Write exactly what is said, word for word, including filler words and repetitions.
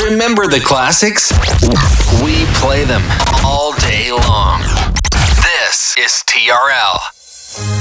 Remember the classics? We play them all day long. This is T R L.